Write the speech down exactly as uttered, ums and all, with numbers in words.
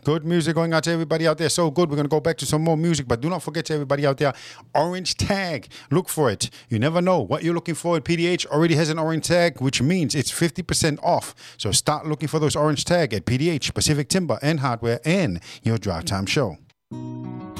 Good music going out to everybody out there. So good. We're going to go back to some more music, but do not forget to everybody out there, orange tag. Look for it. You never know what you're looking for. P D H already has an orange tag, which means it's fifty percent off. So start looking for those orange tag at P D H, Pacific Timber and Hardware, and your Drive Time Show.